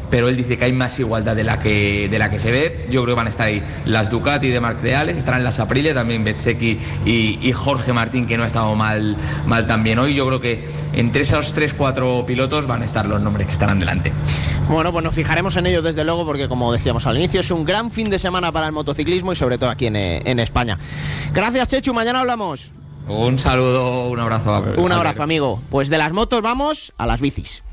pero él dice que hay más igualdad de la que se ve. Yo creo que van a estar ahí las Ducati de Marc Reales, estarán las Aprilia, también Bezzecchi y Jorge Martín, que no ha estado mal también hoy. Yo creo que entre esos 3-4 pilotos van a estar los nombres que estarán delante. Bueno, pues nos fijaremos en ello desde luego, porque como decíamos al inicio, es un gran fin de semana para el motociclismo y sobre todo aquí en España. Gracias, Chechu, mañana hablamos. Un saludo, un abrazo. Un abrazo, amigo. Pues de las motos vamos a las bicis.